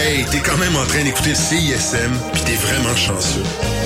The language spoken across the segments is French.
Hey, t'es quand même en train d'écouter le CISM, pis t'es vraiment chanceux.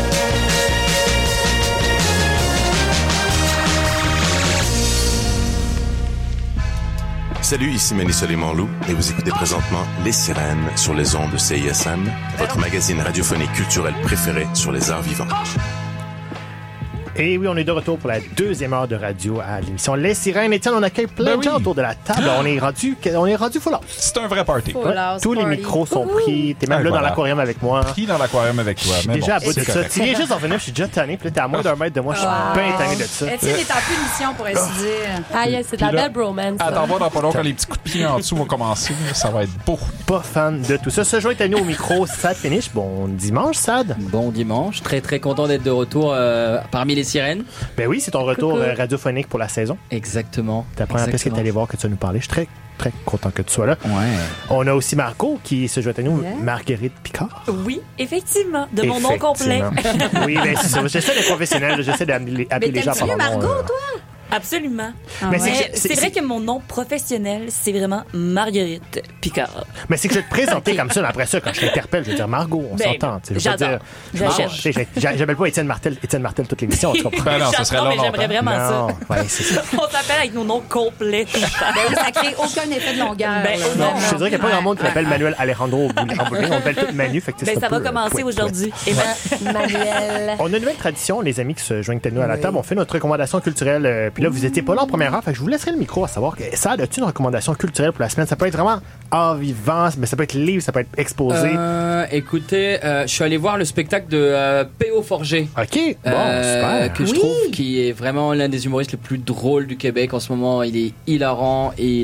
Salut, ici Mélanie Soleiman-Loup et vous écoutez présentement Les Sirènes sur les ondes de CISM, votre magazine radiophonique culturel préféré sur les arts vivants. Et oui, on est de retour pour la deuxième heure de radio à l'émission Les Sirènes. Étienne, on accueille plein de gens autour de la table. On est rendu full house. C'est un vrai party. Tous les micros sont pris. T'es même là dans l'aquarium avec moi. Pris dans l'aquarium avec toi. Je suis déjà à bout de ça. Tu viens juste d'en venir, je suis déjà tanné. Puis là, t'es à moins d'un mètre de moi. Je suis bien tanné de ça. Étienne est en punition, pour ainsi dire. Ah, yes, c'est de la belle bromance. Attends voir dans pas long quand les petits coups de pied en dessous vont commencer. Ça va être beau. Pas fan de tout ça. Se joint à nous au micro, Sad Finish. Bon dimanche, Sad. Bon dimanche. Très, très content d'être de retour parmi les sirènes. Ben oui, c'est ton retour radiophonique pour la saison. Exactement. Ta première pièce que tu es allé voir que tu vas nous parler. Je suis très, très content que tu sois là. Ouais. On a aussi Marco qui se joint à nous, Marguerite Picard. Oui, effectivement, de mon nom complet. Oui, ben c'est ça. J'essaie d'être professionnel, j'essaie d'appeler les gens par leur nom. Margot, toi? Absolument. Mais c'est vrai que mon nom professionnel, c'est vraiment Marguerite Picard. Mais c'est que je vais te présenter comme ça, mais après ça, quand je t'interpelle, je vais dire Margot, on s'entend. J'adore. J'appelle pas Étienne Martel toute l'émission, tu comprends? Ben non, ça serait long. Mais j'aimerais vraiment ça. Ouais, c'est ça. On s'appelle avec nos noms complets. Ça crée aucun effet de longueur. Non, je te dirais qu'il n'y a pas grand monde qui l'appelle Manuel Alejandro Boulin. On l'appelle tout Manu. Fait que ça va commencer aujourd'hui. Manuel. On a une nouvelle tradition, les amis qui se joignent à nous à la table. On fait notre recommandation culturelle. Puis là, vous n'étiez pas là en première heure. Fait que je vous laisserai le micro à savoir que ça, as-tu une recommandation culturelle pour la semaine? Ça peut être vraiment art vivant, mais ça peut être livre, ça peut être exposé. Écoutez, je suis allé voir le spectacle de P.O. Forger. OK, super. Que je trouve qui est vraiment l'un des humoristes les plus drôles du Québec en ce moment. Il est hilarant et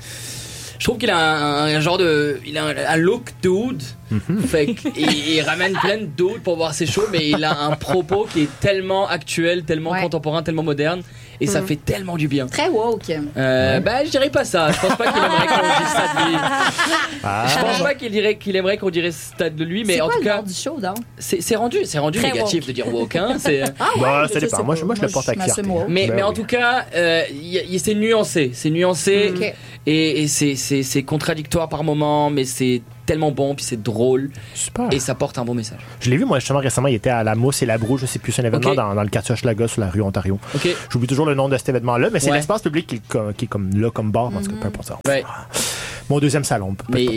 je trouve qu'il a un genre de... Il a un look dude. Fait il ramène plein de dudes pour voir ses shows, mais il a un propos qui est tellement actuel, tellement contemporain, tellement moderne. Et ça fait tellement du bien. Très woke. Je dirais pas ça. Je pense pas qu'il aimerait qu'on dise ça de lui. Je pense pas qu'il aimerait qu'on dirait ça de lui, mais en tout cas. C'est du show, donc? C'est rendu très négatif woke de dire woke, hein. Ça dépend. Moi, je le porte à fierté. Mais en tout cas, c'est nuancé. C'est nuancé. Et c'est contradictoire par moments, mais c'est tellement bon, puis c'est drôle. Super. Et ça porte un bon message. Je l'ai vu, moi, justement, récemment, il était à la Mousse et la Broue, je sais plus, c'est un événement dans le quartier Hochelaga sur la rue Ontario. J'oublie toujours le nom de cet événement-là, mais c'est l'espace public qui est comme là, comme bar, en tout cas, peu importe ça. Ouais. Mon deuxième salon.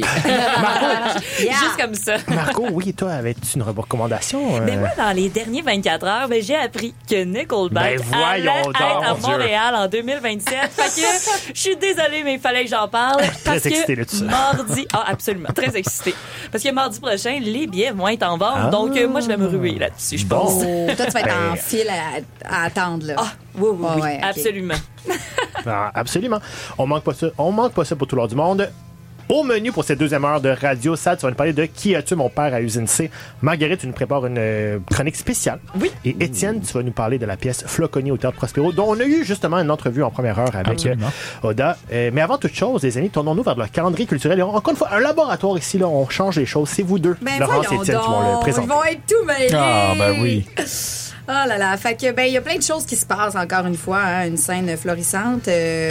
Marco, juste comme ça. Marco, oui, toi, avais-tu une recommandation? Mais moi, dans les derniers 24 heures, j'ai appris que Nickelback allait être à Montréal en 2027. Fait que je suis désolée, mais il fallait que j'en parle. Parce que mardi... Ah, absolument, très excitée. Parce que mardi prochain, les billets vont être en vente. Donc, moi, je vais me ruer là-dessus, je pense. Toi, tu vas être en file à attendre, là. Ah, oui, absolument. Absolument. On manque pas ça pour tout l'heure du monde. Au menu pour cette deuxième heure de Radio Sad, tu vas nous parler de Qui a tué mon père à Usine C. Marguerite, tu nous prépares une chronique spéciale. Oui. Et Étienne, tu vas nous parler de la pièce Floconi au Théâtre Prospero, dont on a eu justement une entrevue en première heure avec Oda. Mais avant toute chose, les amis, tournons-nous vers le calendrier culturel. Et encore une fois, un laboratoire ici, là, on change les choses. C'est vous deux, Laurence et Étienne, qui vont le présenter. Ils vont être tout mêlés. Ah, ben oui. Oh là là, fait que il y a plein de choses qui se passent encore une fois, hein, une scène florissante.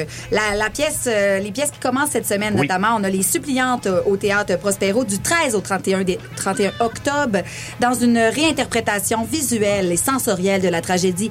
La pièce, les pièces qui commencent cette semaine, notamment, on a Les Suppliantes au Théâtre Prospero du 13 au 31 octobre, dans une réinterprétation visuelle et sensorielle de la tragédie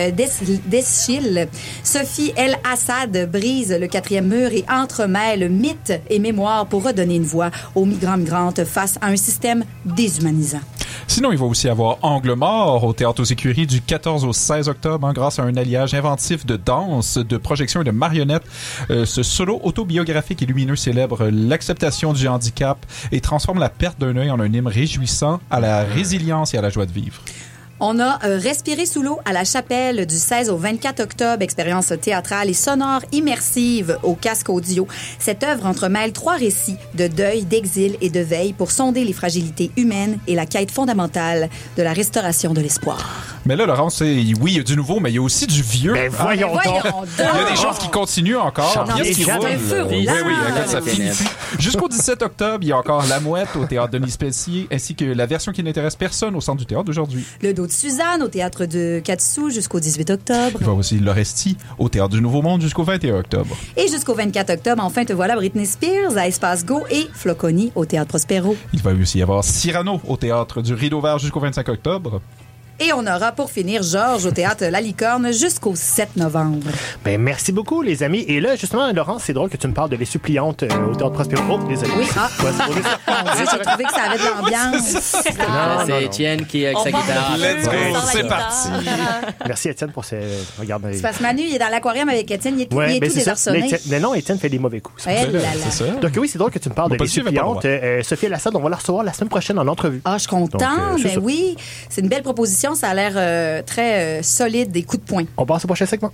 d'Eschyle. Sophie El Assad brise le 4e mur et entremêle mythe et mémoire pour redonner une voix aux migrants-migrantes face à un système déshumanisant. Sinon, il va aussi y avoir Angle mort au Théâtre aux Écuries du 14 au 16 octobre, grâce à un alliage inventif de danse, de projection et de marionnettes. Ce solo autobiographique et lumineux célèbre l'acceptation du handicap et transforme la perte d'un œil en un hymne réjouissant à la résilience et à la joie de vivre. On a Respirer sous l'eau à la Chapelle du 16 au 24 octobre, expérience théâtrale et sonore immersive au casque audio. Cette œuvre entremêle 3 récits de deuil, d'exil et de veille pour sonder les fragilités humaines et la quête fondamentale de la restauration de l'espoir. Mais là, Laurence, oui, il y a du nouveau, mais il y a aussi du vieux. Ben voyons donc! Il y a des choses qui continuent encore. Oui, ça finit plus. Jusqu'au 17 octobre, il y a encore La Mouette au Théâtre Denis Pelletier, ainsi que la version qui n'intéresse personne au Centre du Théâtre d'aujourd'hui. Le dos de Suzanne au Théâtre de Katsu jusqu'au 18 octobre. Il va aussi l'Orestie au Théâtre du Nouveau Monde jusqu'au 21 octobre. Et jusqu'au 24 octobre, enfin, te voilà Britney Spears à Espace Go et Floconi au Théâtre Prospero. Il va aussi y avoir Cyrano au Théâtre du Rideau Vert jusqu'au 25 octobre. Et on aura pour finir Georges au Théâtre La Licorne jusqu'au 7 novembre. Ben, merci beaucoup, les amis. Et là, justement, Laurence, c'est drôle que tu me parles de Les Suppliantes au Théâtre Prospero. Oh, désolé. Oui, Mon Dieu, j'ai trouvé que ça avait de l'ambiance. C'est Étienne qui est avec sa guitare. Let's go, c'est parti. Merci, Étienne, pour ces... Regarde. C'est parce que Manu, il est dans l'aquarium avec Étienne, il est tout désarçonné. Mais non, Étienne fait des mauvais coups. C'est ça. Donc oui, c'est drôle que tu me parles de Les Suppliantes. Sophie Lassade, on va la recevoir la semaine prochaine en entrevue. Ah, je suis contente. Ben oui, c'est une belle proposition. Ça a l'air très solide, des coups de poing. On passe au prochain segment.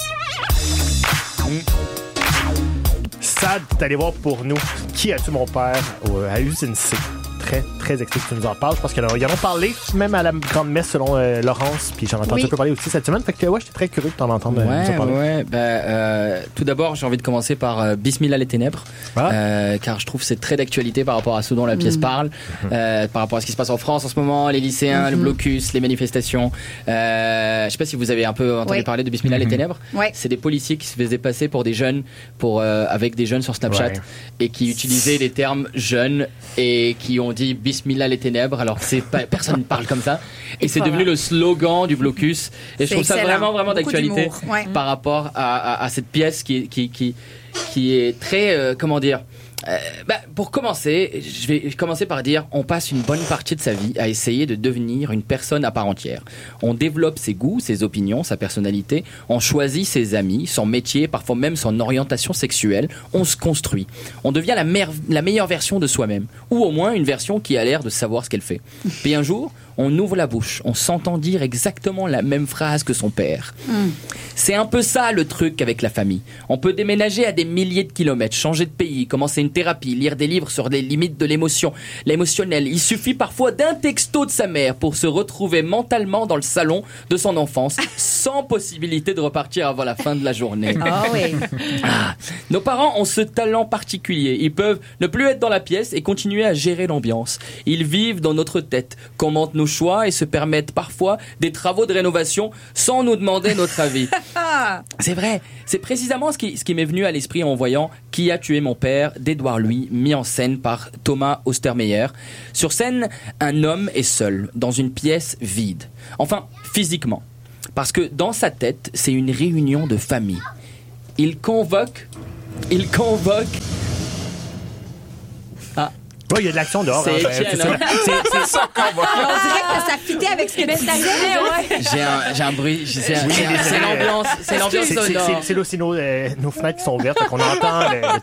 Sad, t'es allé voir pour nous Qui a tué mon père à Usine C. Très, très excité que tu nous en parles. Je pense qu'ils en ont parlé, même à la grande messe selon Laurence, puis j'en ai entendu un peu parler aussi cette semaine. Fait que ouais, j'étais très curieux de t'en entendre nous en parler. Ouais, tout d'abord, j'ai envie de commencer par Bismillah les ténèbres, car je trouve que c'est très d'actualité par rapport à ce dont la pièce parle, par rapport à ce qui se passe en France en ce moment, les lycéens, le blocus, les manifestations. Je sais pas si vous avez un peu entendu parler de Bismillah les ténèbres. C'est des policiers qui se faisaient passer pour des jeunes, avec des jeunes sur Snapchat, et qui utilisaient les termes jeunes et qui ont dit Bismillah les ténèbres, alors personne ne parle comme ça, et c'est devenu le slogan du blocus, et je trouve ça vraiment d'actualité par rapport à cette pièce qui est très comment dire. Pour commencer, je vais commencer par dire on passe une bonne partie de sa vie à essayer de devenir une personne à part entière. On développe ses goûts, ses opinions, sa personnalité, on choisit ses amis, son métier, parfois même son orientation sexuelle, on se construit. On devient la meilleure version de soi-même, ou au moins une version qui a l'air de savoir ce qu'elle fait. Puis un jour, on ouvre la bouche, on s'entend dire exactement la même phrase que son père. C'est un peu ça le truc avec la famille. On peut déménager à des milliers de kilomètres, changer de pays, commencer une thérapie, lire des livres sur les limites de l'émotionnel. Il suffit parfois d'un texto de sa mère pour se retrouver mentalement dans le salon de son enfance, sans possibilité de repartir avant la fin de la journée. Nos parents ont ce talent particulier. Ils peuvent ne plus être dans la pièce et continuer à gérer l'ambiance. Ils vivent dans notre tête, commentent nos choix et se permettent parfois des travaux de rénovation sans nous demander notre avis. C'est vrai, c'est précisément ce qui m'est venu à l'esprit en voyant Qui a tué mon père d'Édouard Louis, mis en scène par Thomas Ostermeyer. Sur scène, un homme est seul, dans une pièce vide. Enfin, physiquement. Parce que dans sa tête, c'est une réunion de famille. Il convoque... Oui, il y a de l'action dehors. C'est Étienne, c'est ça qu'on voit. On dirait que ça fitait avec ce que tu disais. J'ai un bruit. C'est l'ambiance. C'est l'ambiance sonore. C'est aussi nos fenêtres qui sont ouvertes. On entend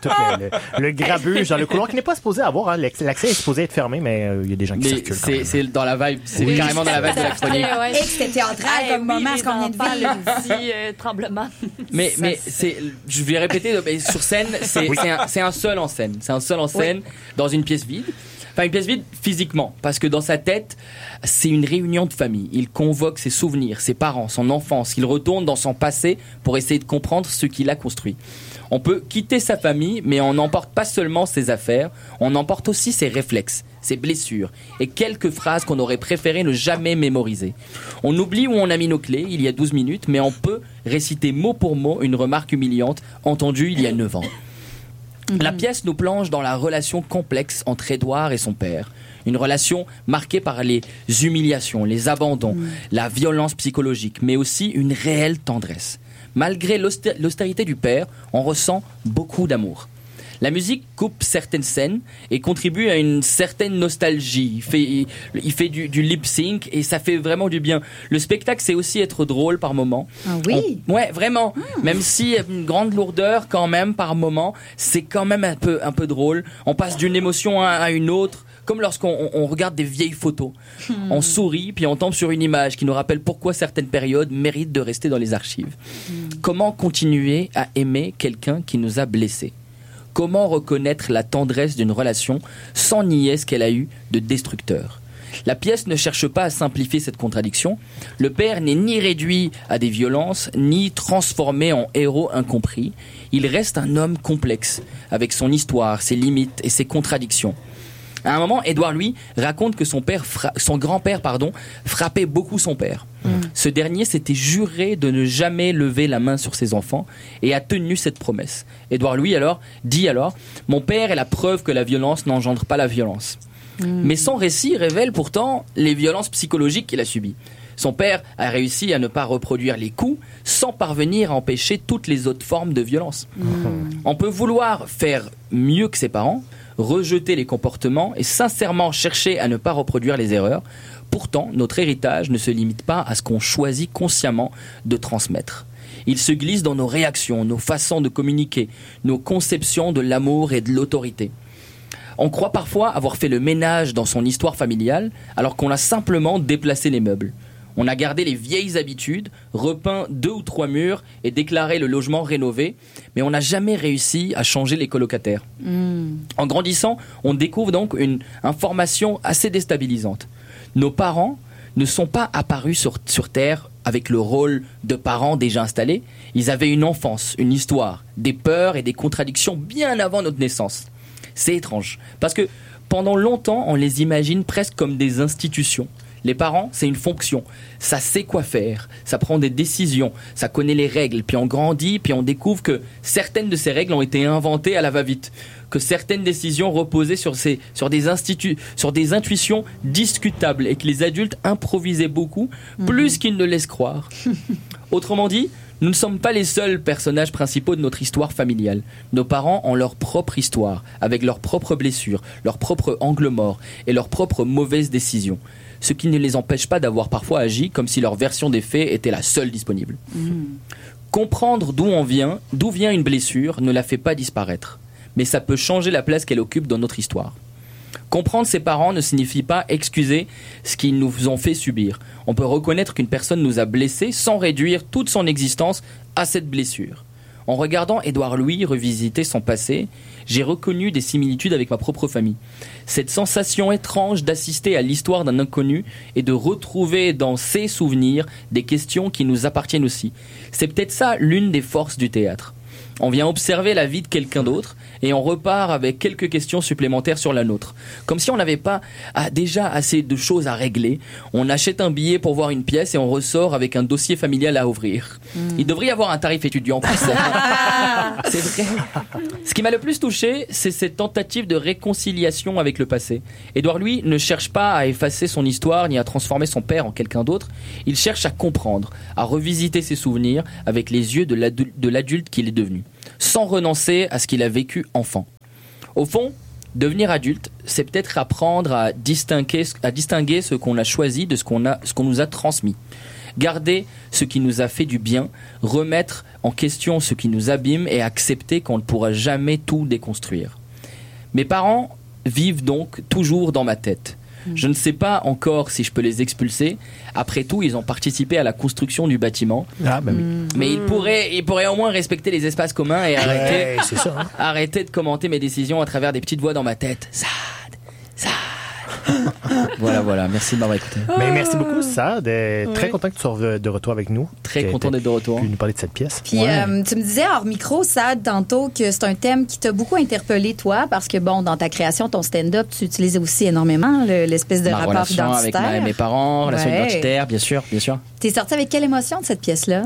le grabuge dans le couloir qui n'est pas supposé avoir. Hein. L'accès est supposé être fermé, mais il y a des gens qui circulent. C'est dans la vibe. C'est carrément dans la vibe de la chronique. Et que c'était théâtral comme moment, ce qu'on vient de faire. Le petit tremblement. Mais je vais répéter, sur scène, c'est un seul en scène. C'est un seul en scène dans une pièce vide. Enfin, une pièce vide physiquement, parce que dans sa tête, c'est une réunion de famille. Il convoque ses souvenirs, ses parents, son enfance. Il retourne dans son passé pour essayer de comprendre ce qu'il a construit. On peut quitter sa famille, mais on n'emporte pas seulement ses affaires, on emporte aussi ses réflexes, ses blessures et quelques phrases qu'on aurait préféré ne jamais mémoriser. On oublie où on a mis nos clés il y a 12 minutes, mais on peut réciter mot pour mot une remarque humiliante entendue il y a 9 ans. La pièce nous plonge dans la relation complexe entre Édouard et son père. Une relation marquée par les humiliations, les abandons, la violence psychologique, mais aussi une réelle tendresse. Malgré l'austérité du père, on ressent beaucoup d'amour. La musique coupe certaines scènes et contribue à une certaine nostalgie. Il fait du lip sync et ça fait vraiment du bien. Le spectacle, c'est aussi être drôle par moment. Ah oui? Ouais, vraiment. Même si une grande lourdeur quand même par moment, c'est quand même un peu drôle. On passe d'une émotion à une autre. Comme lorsqu'on regarde des vieilles photos. On sourit, puis on tombe sur une image qui nous rappelle pourquoi certaines périodes méritent de rester dans les archives. Comment continuer à aimer quelqu'un qui nous a blessés? Comment reconnaître la tendresse d'une relation sans nier ce qu'elle a eu de destructeur? La pièce ne cherche pas à simplifier cette contradiction. Le père n'est ni réduit à des violences, ni transformé en héros incompris. Il reste un homme complexe, avec son histoire, ses limites et ses contradictions. À un moment, Édouard, lui, raconte que son grand-père, frappait beaucoup son père. Ce dernier s'était juré de ne jamais lever la main sur ses enfants et a tenu cette promesse. Édouard Louis dit « Mon père est la preuve que la violence n'engendre pas la violence. » Mais son récit révèle pourtant les violences psychologiques qu'il a subies. Son père a réussi à ne pas reproduire les coups sans parvenir à empêcher toutes les autres formes de violence. On peut vouloir faire mieux que ses parents, rejeter les comportements et sincèrement chercher à ne pas reproduire les erreurs. Pourtant, notre héritage ne se limite pas à ce qu'on choisit consciemment de transmettre. Il se glisse dans nos réactions, nos façons de communiquer, nos conceptions de l'amour et de l'autorité. On croit parfois avoir fait le ménage dans son histoire familiale alors qu'on a simplement déplacé les meubles. On a gardé les vieilles habitudes, repeint 2 ou 3 murs et déclaré le logement rénové, mais on n'a jamais réussi à changer les colocataires. En grandissant, on découvre donc une information assez déstabilisante. Nos parents ne sont pas apparus sur Terre avec le rôle de parents déjà installés. Ils avaient une enfance, une histoire, des peurs et des contradictions bien avant notre naissance. C'est étrange, parce que pendant longtemps, on les imagine presque comme des institutions. Les parents, c'est une fonction. Ça sait quoi faire, ça prend des décisions, ça connaît les règles, puis on grandit, puis on découvre que certaines de ces règles ont été inventées à la va-vite, que certaines décisions reposaient sur des intuitions discutables et que les adultes improvisaient beaucoup, plus qu'ils ne laissent croire. Autrement dit, nous ne sommes pas les seuls personnages principaux de notre histoire familiale. Nos parents ont leur propre histoire, avec leurs propres blessures, leurs propres angles morts et leurs propres mauvaises décisions. Ce qui ne les empêche pas d'avoir parfois agi comme si leur version des faits était la seule disponible. Comprendre d'où vient une blessure ne la fait pas disparaître, mais ça peut changer la place qu'elle occupe dans notre histoire. Comprendre ses parents ne signifie pas excuser ce qu'ils nous ont fait subir. On peut reconnaître qu'une personne nous a blessés sans réduire toute son existence à cette blessure. En regardant Édouard Louis revisiter son passé, j'ai reconnu des similitudes avec ma propre famille. Cette sensation étrange d'assister à l'histoire d'un inconnu et de retrouver dans ses souvenirs des questions qui nous appartiennent aussi. C'est peut-être ça l'une des forces du théâtre. On vient observer la vie de quelqu'un d'autre et on repart avec quelques questions supplémentaires sur la nôtre. Comme si on n'avait pas déjà assez de choses à régler. On achète un billet pour voir une pièce et on ressort avec un dossier familial à ouvrir. Il devrait y avoir un tarif étudiant pour ça. C'est vrai. Ce qui m'a le plus touché, c'est cette tentative de réconciliation avec le passé. Édouard Louis ne cherche pas à effacer son histoire ni à transformer son père en quelqu'un d'autre. Il cherche à comprendre, à revisiter ses souvenirs avec les yeux de l'adulte qu'il est devenu, sans renoncer à ce qu'il a vécu enfant. Au fond, devenir adulte, c'est peut-être apprendre à distinguer ce qu'on a choisi de ce qu'on nous a transmis. Garder ce qui nous a fait du bien, remettre en question ce qui nous abîme et accepter qu'on ne pourra jamais tout déconstruire. Mes parents vivent donc toujours dans ma tête. Je ne sais pas encore si je peux les expulser. Après tout, ils ont participé à la construction du bâtiment. Ah, bah oui. Mais ils pourraient au moins respecter les espaces communs et arrêter de commenter mes décisions à travers des petites voix dans ma tête. Sad. Voilà. Merci de m'avoir écouté. Mais merci beaucoup, Sad. Très content que tu sois de retour avec nous. Très content d'être de retour. Puis nous parler de cette pièce. Puis tu me disais hors micro, Sad, tantôt, que c'est un thème qui t'a beaucoup interpellé, toi, parce que, bon, dans ta création, ton stand-up, tu utilises aussi énormément l'espèce de rapport relation identitaire. avec mes parents, relation identitaire, bien sûr. T'es sorti avec quelle émotion de cette pièce-là?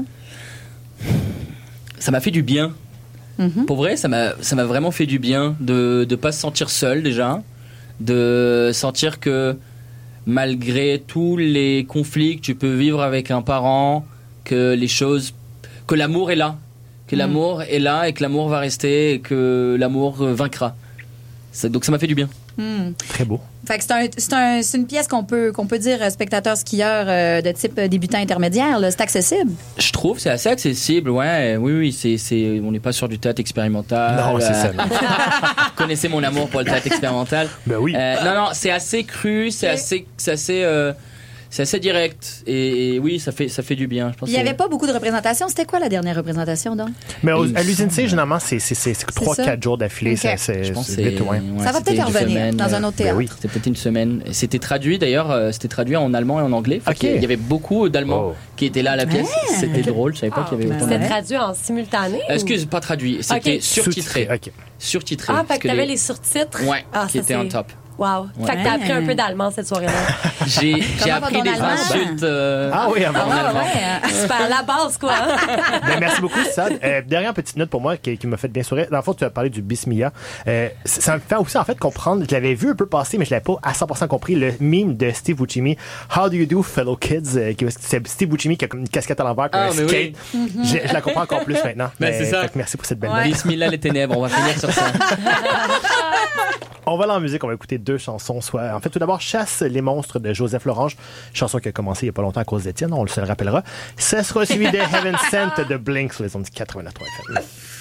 Ça m'a fait du bien. Pour vrai, ça m'a vraiment fait du bien de ne pas se sentir seul, déjà. De sentir que malgré tous les conflits que tu peux vivre avec un parent, que l'amour est là, et que l'amour va rester et que l'amour vaincra. Donc ça m'a fait du bien. Très beau. Fait que c'est une pièce qu'on peut dire spectateur skieur de type débutant intermédiaire, là. C'est accessible. Je trouve c'est assez accessible, ouais. Oui, on n'est pas sur du théâtre expérimental. Non, c'est ça. Vous connaissez mon amour pour le théâtre expérimental. Ben oui. Non, c'est assez cru, c'est assez direct et oui, ça fait du bien. Je pense. Il n'y avait pas beaucoup de représentations. C'était quoi la dernière représentation, donc? Mais à l'usine C, généralement, c'est 3-4 jours d'affilée. Okay. Je pense que ça va peut-être revenir dans un autre théâtre. Oui. C'était peut-être une semaine. C'était traduit d'ailleurs, c'était traduit en allemand et en anglais. Okay. Il y avait beaucoup d'Allemands qui étaient là à la pièce. C'était drôle, je savais pas qu'il y avait autant C'était traduit en simultané? Pas traduit, c'était surtitré. Okay. Surtitré. Ah, fait que t'avais les surtitres? Ouais, qui étaient en top. Wow. Ouais. Fait que t'as appris un peu d'allemand cette soirée-là. J'ai Comment appris va ton des allemand? insultes. Ah oui, avant. en allemand. Super, la base, quoi. Ben, merci beaucoup, Sad. Dernière petite note pour moi qui m'a fait bien sourire. Dans le fond, tu as parlé du Bismillah. Ça me fait aussi, en fait, comprendre. Je l'avais vu un peu passer, mais je l'avais pas à 100% compris. Le meme de Steve Buscemi. How do you do, fellow kids? C'est Steve Buscemi qui a comme une casquette à l'envers, un skate. Oui. Je la comprends encore plus maintenant. Ben, c'est ça. Fait que merci pour cette belle note. Bismillah les ténèbres, on va finir sur ça. On va aller en musique, on va écouter 2 chansons. En fait, tout d'abord, Chasse les monstres de Joseph Lorange, chanson qui a commencé il n'y a pas longtemps à cause d'Étienne, on se le rappellera. Ça sera suivi de Heaven Sent de Blink sur les ondes 89 FM.